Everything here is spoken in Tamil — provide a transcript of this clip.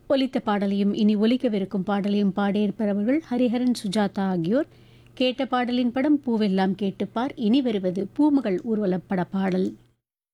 ஒலித்த பாடலையும் இனி ஒலிக்கவிருக்கும் பாடலையும் பாடியிருப்பவர்கள் ஹரிஹரன், சுஜாதா ஆகியோர். கேட்ட பாடலின் படம் பூவெல்லாம் கேட்டுப்பார். இனி வருவது பூமகள் ஊர்வலப்பட பாடல்.